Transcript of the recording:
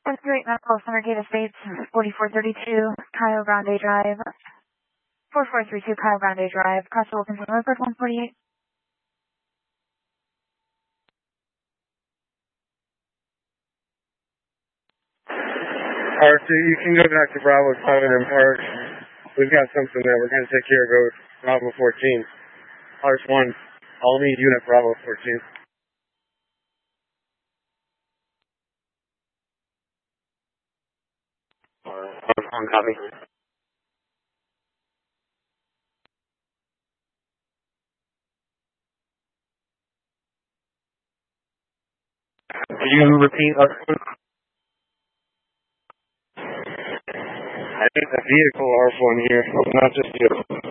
138 Medical Center Gate Estates, 4432 Cayo Grande Drive. 4432 Cayo Grande Drive, cross the Wilkinson Road, 148. Alright, so you can go back to Bravo 7 and Park. We've got something that we're going to take care of with Bravo 14. Park 1, I'll need unit Bravo 14. On copy. Can you repeat our phone? I think the vehicle R1 here, not just you.